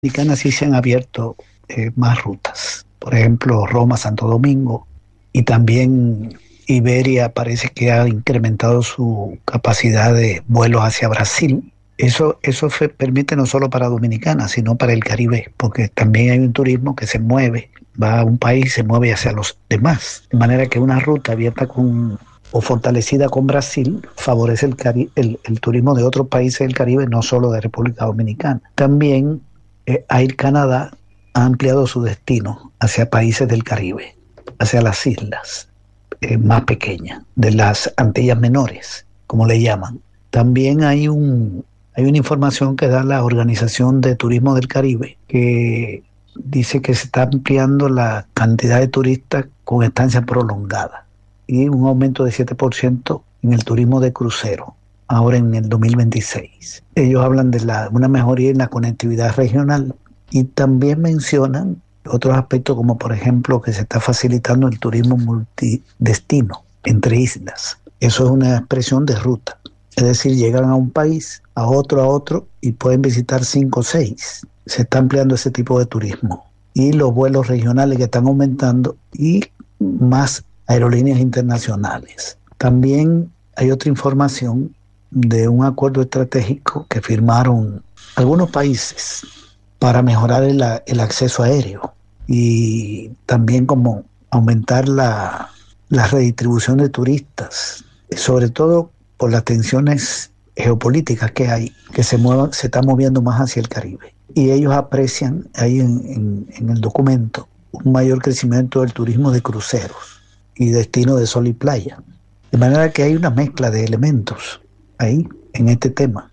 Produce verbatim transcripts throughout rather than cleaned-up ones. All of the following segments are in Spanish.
Dominicana sí se han abierto eh, más rutas. Por ejemplo, Roma, Santo Domingo, y también Iberia parece que ha incrementado su capacidad de vuelos hacia Brasil. Eso, eso fe, permite no solo para Dominicana, sino para el Caribe, porque también hay un turismo que se mueve, va a un país y se mueve hacia los demás. De manera que una ruta abierta con o fortalecida con Brasil favorece el, cari el, el turismo de otros países del Caribe, no solo de República Dominicana. También eh, Air Canada ha ampliado su destino hacia países del Caribe, hacia las islas eh, más pequeñas, de las Antillas Menores, como le llaman. También hay, un, hay una información que da la Organización de Turismo del Caribe, que dice que se está ampliando la cantidad de turistas con estancia prolongada y un aumento de siete por ciento en el turismo de crucero, ahora en el dos mil veintiséis. Ellos hablan de la, una mejoría en la conectividad regional y también mencionan otros aspectos como, por ejemplo, que se está facilitando el turismo multidestino entre islas. Eso es una expresión de ruta. Es decir, llegan a un país, a otro, a otro, y pueden visitar cinco o seis. Se está ampliando ese tipo de turismo. Y los vuelos regionales que están aumentando y más aerolíneas internacionales. También hay otra información de un acuerdo estratégico que firmaron algunos países para mejorar el, el acceso aéreo y también como aumentar la, la redistribución de turistas, sobre todo por las tensiones geopolíticas que hay, que se, muevan, se están moviendo más hacia el Caribe. Y ellos aprecian ahí en, en, en el documento un mayor crecimiento del turismo de cruceros y destino de sol y playa. De manera que hay una mezcla de elementos ahí en este tema.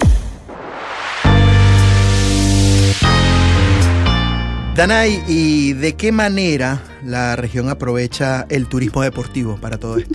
Danay, ¿y de qué manera la región aprovecha el turismo deportivo para todo esto?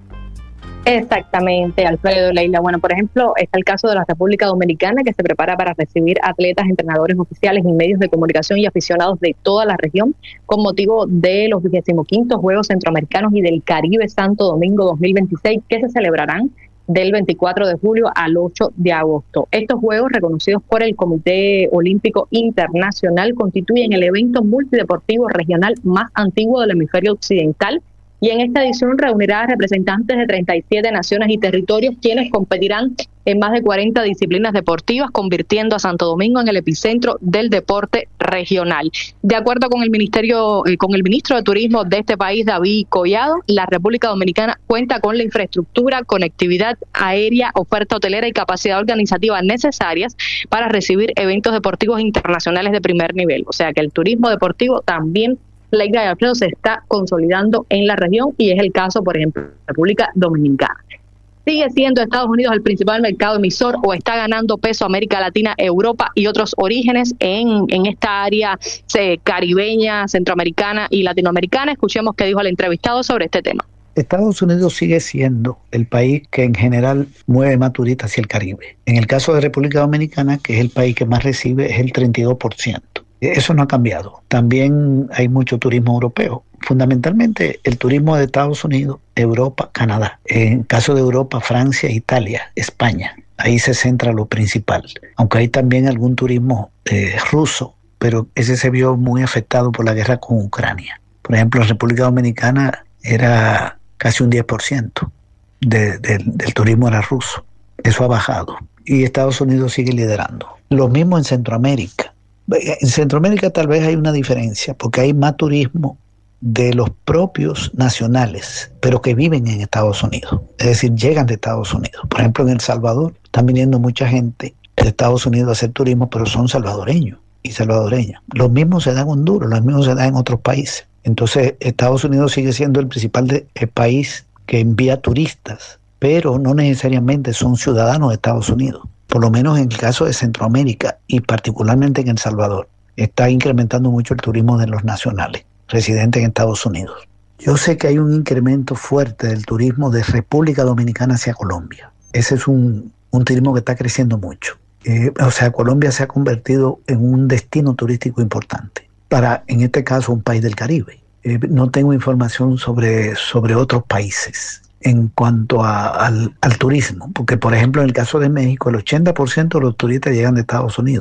Exactamente, Alfredo, Leila. Bueno, por ejemplo, está el caso de la República Dominicana, que se prepara para recibir atletas, entrenadores oficiales y medios de comunicación y aficionados de toda la región con motivo de los vigésimo quintos Juegos Centroamericanos y del Caribe Santo Domingo dos mil veintiséis, que se celebrarán del veinticuatro de julio al ocho de agosto. Estos Juegos, reconocidos por el Comité Olímpico Internacional, constituyen el evento multideportivo regional más antiguo del hemisferio occidental, y en esta edición reunirá a representantes de treinta y siete naciones y territorios, quienes competirán en más de cuarenta disciplinas deportivas, convirtiendo a Santo Domingo en el epicentro del deporte regional. De acuerdo con el ministerio, eh, con el ministro de Turismo de este país, David Collado, la República Dominicana cuenta con la infraestructura, conectividad aérea, oferta hotelera y capacidad organizativa necesarias para recibir eventos deportivos internacionales de primer nivel. O sea que el turismo deportivo también, Leila y Alfredo, se está consolidando en la región, y es el caso, por ejemplo, de la República Dominicana. ¿Sigue siendo Estados Unidos el principal mercado emisor o está ganando peso América Latina, Europa y otros orígenes en, en esta área eh, caribeña, centroamericana y latinoamericana? Escuchemos qué dijo el entrevistado sobre este tema. Estados Unidos sigue siendo el país que en general mueve más turistas hacia el Caribe. En el caso de República Dominicana, que es el país que más recibe, es el treinta y dos por ciento. Eso no ha cambiado. También hay mucho turismo europeo. Fundamentalmente el turismo de Estados Unidos, Europa, Canadá. En caso de Europa, Francia, Italia, España. Ahí se centra lo principal. Aunque hay también algún turismo eh, ruso, pero ese se vio muy afectado por la guerra con Ucrania. Por ejemplo, en República Dominicana era casi un diez por ciento de, de, del turismo era ruso. Eso ha bajado. Y Estados Unidos sigue liderando. Lo mismo en Centroamérica. En Centroamérica tal vez hay una diferencia, porque hay más turismo de los propios nacionales, pero que viven en Estados Unidos. Es decir, llegan de Estados Unidos. Por ejemplo, en El Salvador están viniendo mucha gente de Estados Unidos a hacer turismo, pero son salvadoreños y salvadoreñas. Lo mismo se da en Honduras, lo mismo se da en otros países. Entonces, Estados Unidos sigue siendo el principal de, el país que envía turistas, pero no necesariamente son ciudadanos de Estados Unidos. Por lo menos en el caso de Centroamérica y particularmente en El Salvador, está incrementando mucho el turismo de los nacionales residentes en Estados Unidos. Yo sé que hay un incremento fuerte del turismo de República Dominicana hacia Colombia. Ese es un, un turismo que está creciendo mucho. Eh, o sea, Colombia se ha convertido en un destino turístico importante para, en este caso, un país del Caribe. Eh, no tengo información sobre, sobre otros países en cuanto a, al, al turismo, porque por ejemplo en el caso de México el ochenta por ciento de los turistas llegan de Estados Unidos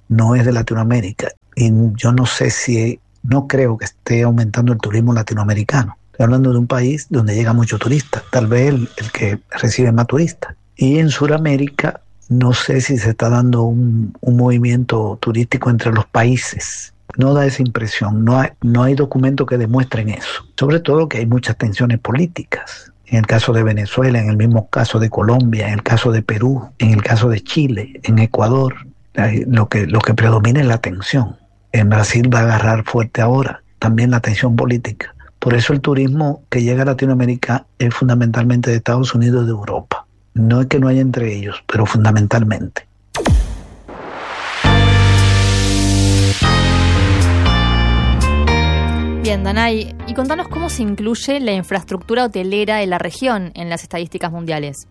no es de Latinoamérica. Y yo no sé si, no creo que esté aumentando el turismo latinoamericano. Estoy hablando de un país donde llega mucho turista, tal vez el, el que recibe más turistas. Y en Sudamérica no sé si se está dando un, un movimiento turístico entre los países. No da esa impresión, no hay, no hay documentos que demuestren eso. Sobre todo que hay muchas tensiones políticas. En el caso de Venezuela, en el mismo caso de Colombia, en el caso de Perú, en el caso de Chile, en Ecuador, lo que, lo que predomina es la tensión. En Brasil va a agarrar fuerte ahora también la tensión política. Por eso el turismo que llega a Latinoamérica es fundamentalmente de Estados Unidos y de Europa. No es que no haya entre ellos, pero fundamentalmente. Bien, Danay, y contanos cómo se incluye la infraestructura hotelera de la región en las estadísticas mundiales.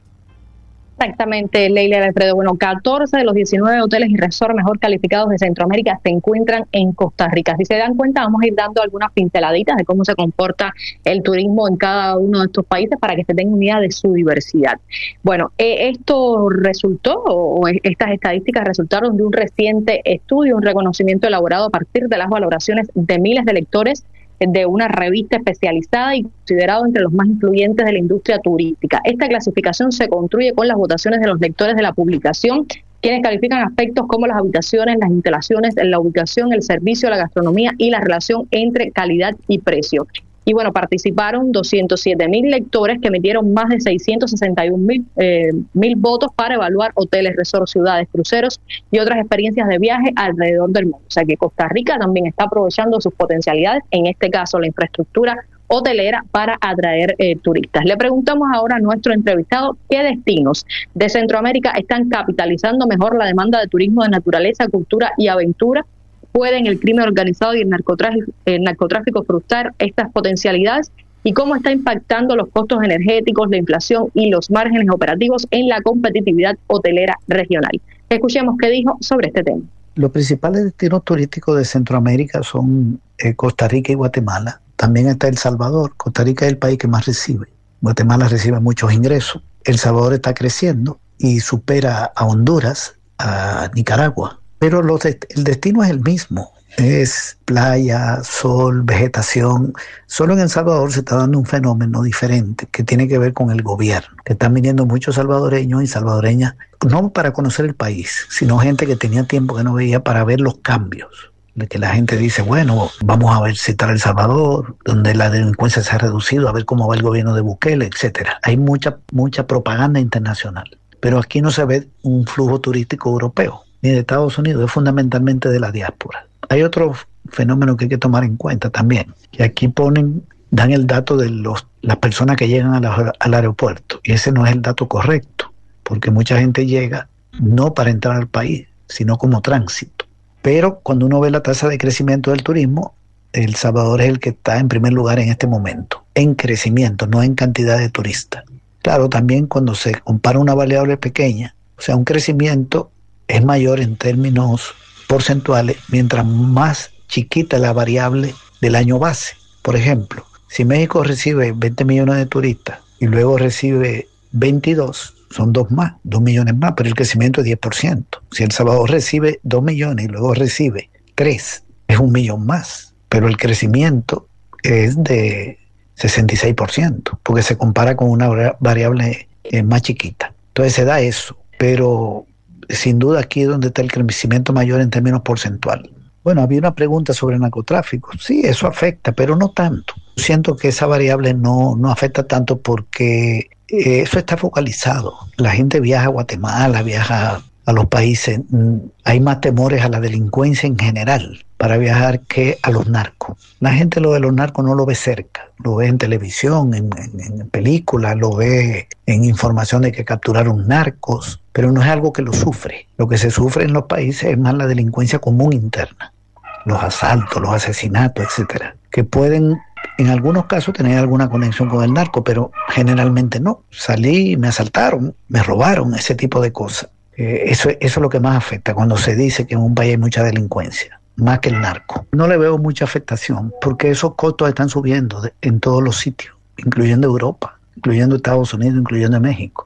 Exactamente, Leila Alfredo. Bueno, catorce de los diecinueve hoteles y resorts mejor calificados de Centroamérica se encuentran en Costa Rica. Si se dan cuenta, vamos a ir dando algunas pinceladitas de cómo se comporta el turismo en cada uno de estos países para que se tengan una idea de su diversidad. Bueno, eh, esto resultó, o estas estadísticas resultaron de un reciente estudio, un reconocimiento elaborado a partir de las valoraciones de miles de lectores de una revista especializada y considerado entre los más influyentes de la industria turística. Esta clasificación se construye con las votaciones de los lectores de la publicación, quienes califican aspectos como las habitaciones, las instalaciones, la ubicación, el servicio, la gastronomía y la relación entre calidad y precio. Y bueno, participaron doscientos siete mil lectores que emitieron más de seiscientos sesenta y un mil eh, mil votos para evaluar hoteles, resorts, ciudades, cruceros y otras experiencias de viaje alrededor del mundo. O sea que Costa Rica también está aprovechando sus potencialidades, en este caso la infraestructura hotelera, para atraer eh, turistas. Le preguntamos ahora a nuestro entrevistado qué destinos de Centroamérica están capitalizando mejor la demanda de turismo de naturaleza, cultura y aventura. ¿Pueden el crimen organizado y el narcotráfico, el narcotráfico frustrar estas potencialidades? ¿Y cómo está impactando los costos energéticos, la inflación y los márgenes operativos en la competitividad hotelera regional? Escuchemos qué dijo sobre este tema. Los principales destinos turísticos de Centroamérica son eh, Costa Rica y Guatemala. También está El Salvador. Costa Rica es el país que más recibe. Guatemala recibe muchos ingresos. El Salvador está creciendo y supera a Honduras, a Nicaragua. Pero los de, el destino es el mismo, es playa, sol, vegetación. Solo en El Salvador se está dando un fenómeno diferente que tiene que ver con el gobierno, que están viniendo muchos salvadoreños y salvadoreñas, no para conocer el país, sino gente que tenía tiempo que no veía, para ver los cambios. De que la gente dice, bueno, vamos a visitar El Salvador, donde la delincuencia se ha reducido, a ver cómo va el gobierno de Bukele, etcétera. Hay mucha, mucha propaganda internacional, pero aquí no se ve un flujo turístico europeo ni de Estados Unidos, es fundamentalmente de la diáspora. Hay otro fenómeno que hay que tomar en cuenta también, que aquí ponen, dan el dato de los, las personas que llegan a la, al aeropuerto, y ese no es el dato correcto, porque mucha gente llega no para entrar al país, sino como tránsito. Pero cuando uno ve la tasa de crecimiento del turismo, El Salvador es el que está en primer lugar en este momento, en crecimiento, no en cantidad de turistas. Claro, también cuando se compara una variable pequeña, o sea, un crecimiento es mayor en términos porcentuales mientras más chiquita la variable del año base. Por ejemplo, si México recibe veinte millones de turistas y luego recibe veintidós, son dos más, dos millones más, pero el crecimiento es diez por ciento. Si El Salvador recibe dos millones y luego recibe tres, es un millón más, pero el crecimiento es de sesenta y seis por ciento, porque se compara con una variable eh, más chiquita. Entonces se da eso, pero sin duda aquí es donde está el crecimiento mayor en términos porcentuales. Bueno, había una pregunta sobre el narcotráfico. Sí, eso afecta, pero no tanto. Siento que esa variable no, no afecta tanto porque eh, eso está focalizado. La gente viaja a Guatemala, viaja a los países. Hay más temores a la delincuencia en general para viajar que a los narcos. La gente lo de los narcos no lo ve cerca. Lo ve en televisión, en, en, en películas, lo ve en información de que capturaron narcos, pero no es algo que lo sufre. Lo que se sufre en los países es más la delincuencia común interna, los asaltos, los asesinatos, etcétera, que pueden en algunos casos tener alguna conexión con el narco, pero generalmente no. Salí, me asaltaron, me robaron, ese tipo de cosas. Eh, eso, eso es lo que más afecta cuando se dice que en un país hay mucha delincuencia, más que el narco. No le veo mucha afectación porque esos costos están subiendo de, en todos los sitios, incluyendo Europa, incluyendo Estados Unidos, incluyendo México.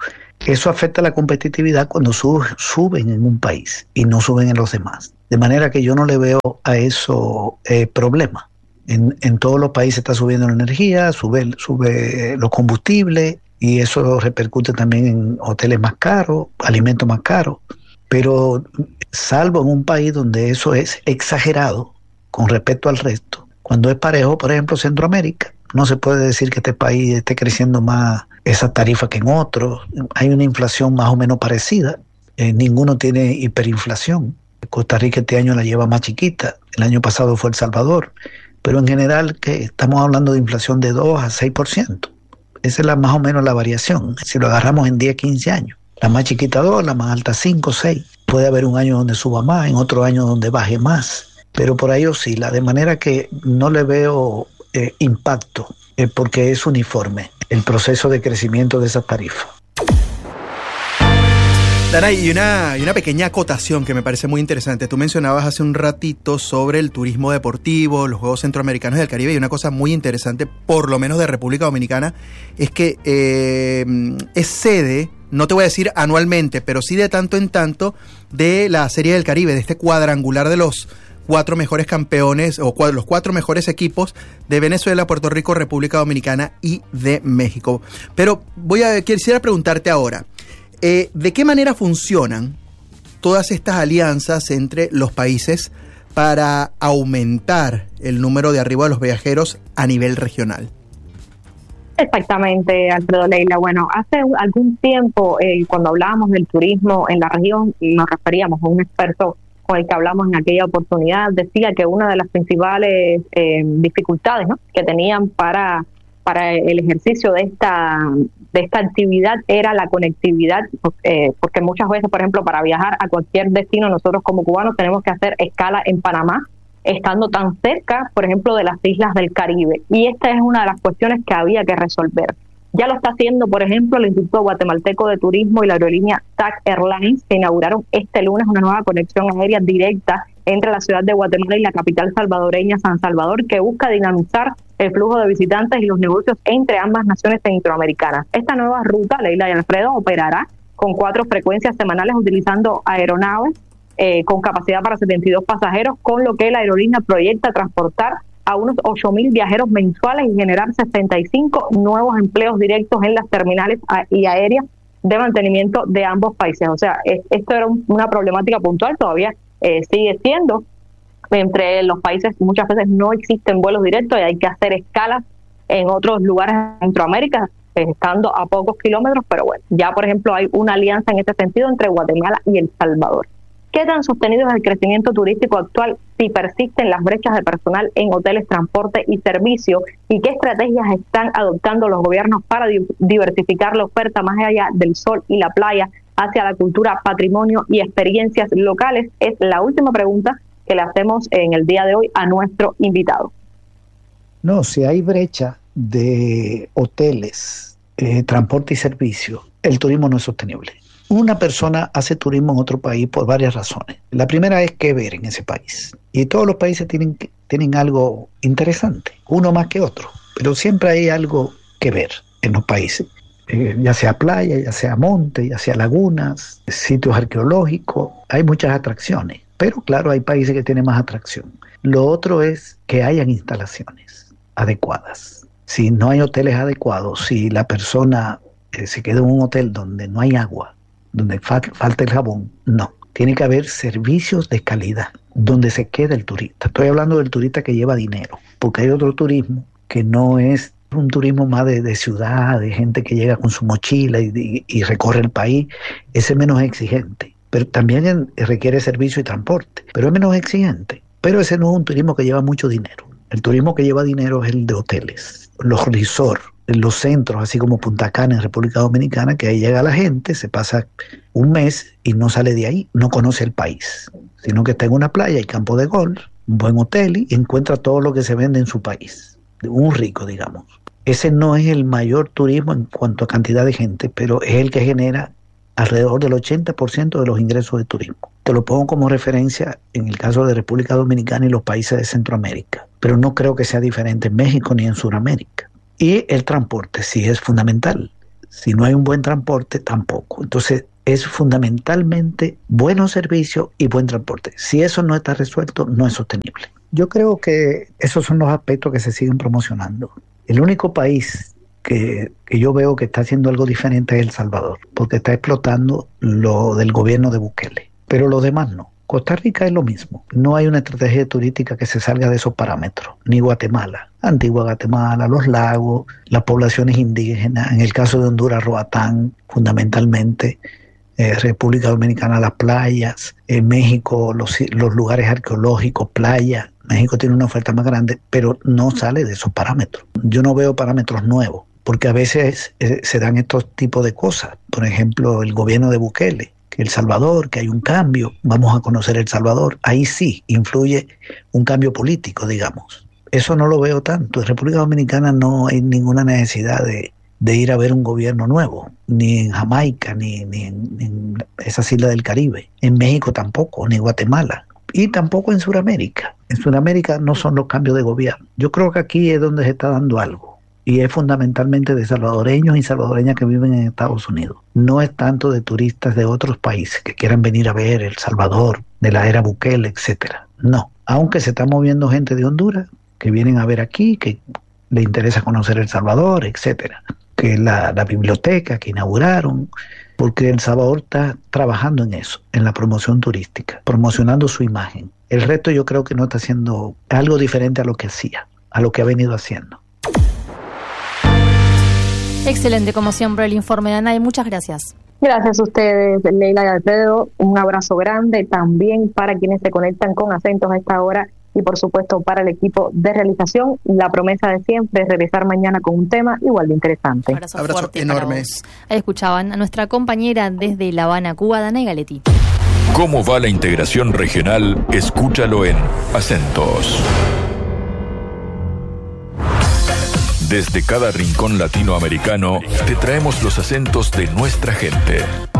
Eso afecta la competitividad cuando sub, suben en un país y no suben en los demás. De manera que yo no le veo a eso eh, problema. En, en todos los países está subiendo la energía, sube, sube los combustibles y eso repercute también en hoteles más caros, alimentos más caros. Pero salvo en un país donde eso es exagerado con respecto al resto, cuando es parejo, por ejemplo, Centroamérica, no se puede decir que este país esté creciendo más esa tarifa que en otros. Hay una inflación más o menos parecida. Eh, ninguno tiene hiperinflación. Costa Rica este año la lleva más chiquita. El año pasado fue El Salvador. Pero en general que estamos hablando de inflación de dos a seis por ciento. Esa es la, más o menos la variación. Si lo agarramos en diez, quince años. La más chiquita dos, la más alta cinco, seis. Puede haber un año donde suba más, en otro año donde baje más. Pero por ahí oscila. De manera que no le veo eh, impacto eh, porque es uniforme el proceso de crecimiento de esa tarifa. Danay, y una, y una pequeña acotación que me parece muy interesante. Tú mencionabas hace un ratito sobre el turismo deportivo, los Juegos Centroamericanos del Caribe, y una cosa muy interesante, por lo menos de República Dominicana, es que eh, es sede, no te voy a decir anualmente, pero sí de tanto en tanto, de la Serie del Caribe, de este cuadrangular de los cuatro mejores campeones o cuatro, los cuatro mejores equipos de Venezuela, Puerto Rico, República Dominicana y de México. Pero voy a quisiera preguntarte ahora, eh, ¿de qué manera funcionan todas estas alianzas entre los países para aumentar el número de arribo de los viajeros a nivel regional? Exactamente, Alfredo, Leila. Bueno, hace algún tiempo, eh, cuando hablábamos del turismo en la región, nos referíamos a un experto con el que hablamos en aquella oportunidad, decía que una de las principales eh, dificultades, ¿no?, que tenían para para el ejercicio de esta de esta actividad era la conectividad, eh, porque muchas veces, por ejemplo, para viajar a cualquier destino, nosotros como cubanos tenemos que hacer escala en Panamá, estando tan cerca, por ejemplo, de las islas del Caribe. Y esta es una de las cuestiones que había que resolver. Ya lo está haciendo, por ejemplo, el Instituto Guatemalteco de Turismo y la aerolínea T A C Airlines, que inauguraron este lunes una nueva conexión aérea directa entre la ciudad de Guatemala y la capital salvadoreña, San Salvador, que busca dinamizar el flujo de visitantes y los negocios entre ambas naciones centroamericanas. Esta nueva ruta, Leila y Alfredo, operará con cuatro frecuencias semanales utilizando aeronaves eh, con capacidad para setenta y dos pasajeros, con lo que la aerolínea proyecta transportar a unos ocho mil viajeros mensuales y generar sesenta y cinco nuevos empleos directos en las terminales y aéreas de mantenimiento de ambos países. O sea, es, esto era un, una problemática puntual, todavía eh, sigue siendo. Entre los países muchas veces no existen vuelos directos y hay que hacer escalas en otros lugares de Centroamérica, eh, estando a pocos kilómetros, pero bueno, ya por ejemplo hay una alianza en este sentido entre Guatemala y El Salvador. ¿Qué tan sostenido es el crecimiento turístico actual si persisten las brechas de personal en hoteles, transporte y servicio? ¿Y qué estrategias están adoptando los gobiernos para di- diversificar la oferta más allá del sol y la playa hacia la cultura, patrimonio y experiencias locales? Es la última pregunta que le hacemos en el día de hoy a nuestro invitado. No, si hay brecha de hoteles, eh, transporte y servicio, el turismo no es sostenible. Una persona hace turismo en otro país por varias razones. La primera es qué ver en ese país. Y todos los países tienen, tienen algo interesante, uno más que otro. Pero siempre hay algo que ver en los países. Eh, ya sea playa, ya sea monte, ya sea lagunas, sitios arqueológicos. Hay muchas atracciones. Pero claro, hay países que tienen más atracción. Lo otro es que hayan instalaciones adecuadas. Si no hay hoteles adecuados, si la persona eh, se queda en un hotel donde no hay agua, donde fa- falta el jabón, no. Tiene que haber servicios de calidad donde se quede el turista. Estoy hablando del turista que lleva dinero, porque hay otro turismo que no es un turismo más de, de ciudad, de gente que llega con su mochila y, y, y recorre el país. Ese es menos exigente, pero también requiere servicio y transporte, pero es menos exigente. Pero ese no es un turismo que lleva mucho dinero. El turismo que lleva dinero es el de hoteles, los resorts, los centros, así como Punta Cana en República Dominicana, que ahí llega la gente, se pasa un mes y no sale de ahí, no conoce el país, sino que está en una playa y campo de golf, un buen hotel y encuentra todo lo que se vende en su país, un rico, digamos. Ese no es el mayor turismo en cuanto a cantidad de gente, pero es el que genera alrededor del ochenta por ciento de los ingresos de turismo. Te lo pongo como referencia en el caso de República Dominicana y los países de Centroamérica, pero no creo que sea diferente en México ni en Sudamérica. Y el transporte sí es fundamental. Si no hay un buen transporte, tampoco. Entonces, es fundamentalmente buenos servicios y buen transporte. Si eso no está resuelto, no es sostenible. Yo creo que esos son los aspectos que se siguen promocionando. El único país que, que yo veo que está haciendo algo diferente es El Salvador, porque está explotando lo del gobierno de Bukele. Pero los demás no. Costa Rica es lo mismo. No hay una estrategia turística que se salga de esos parámetros. Ni Guatemala. Antigua Guatemala, los lagos, las poblaciones indígenas. En el caso de Honduras, Roatán, fundamentalmente. Eh, República Dominicana, las playas. En México, los, los lugares arqueológicos, playas. México tiene una oferta más grande, pero no sale de esos parámetros. Yo no veo parámetros nuevos, porque a veces eh, se dan estos tipos de cosas. Por ejemplo, el gobierno de Bukele, que El Salvador, que hay un cambio, vamos a conocer El Salvador. Ahí sí influye un cambio político, digamos. Eso no lo veo tanto. En República Dominicana no hay ninguna necesidad de, de ir a ver un gobierno nuevo, ni en Jamaica, ni, ni en, en esas islas del Caribe. En México tampoco, ni Guatemala. Y tampoco en Sudamérica. En Sudamérica no son los cambios de gobierno. Yo creo que aquí es donde se está dando algo. Y es fundamentalmente de salvadoreños y salvadoreñas que viven en Estados Unidos. No es tanto de turistas de otros países que quieran venir a ver El Salvador, de la era Bukele, etcétera. No. Aunque se está moviendo gente de Honduras que vienen a ver aquí, que le interesa conocer El Salvador, etcétera. Que la, la biblioteca que inauguraron, porque El Salvador está trabajando en eso, en la promoción turística, promocionando su imagen. El resto yo creo que no está haciendo algo diferente a lo que hacía, a lo que ha venido haciendo. Excelente, como siempre, el informe de Ana y muchas gracias. Gracias a ustedes, Leila y Alfredo. Un abrazo grande también para quienes se conectan con Acentos a esta hora y, por supuesto, para el equipo de realización. La promesa de siempre es regresar mañana con un tema igual de interesante. Abrazo, abrazo fuerte enorme. Ahí escuchaban a nuestra compañera desde La Habana, Cuba, Danay Galetti. ¿Cómo va la integración regional? Escúchalo en Acentos. Desde cada rincón latinoamericano te traemos los acentos de nuestra gente.